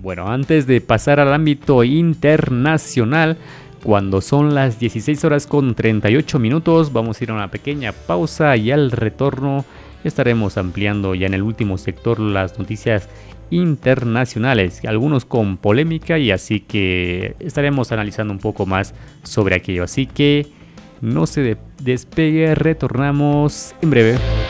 Bueno, antes de pasar al ámbito internacional, cuando son las 16 horas con 38 minutos, vamos a ir a una pequeña pausa y al retorno estaremos ampliando ya en el último sector las noticias internacionales, algunos con polémica y así que estaremos analizando un poco más sobre aquello. Así que no se despegue, retornamos en breve.